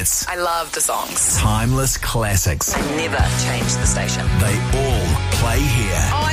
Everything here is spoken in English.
hits. I love the songs. Timeless classics. I never change the station. They all play here. Oh,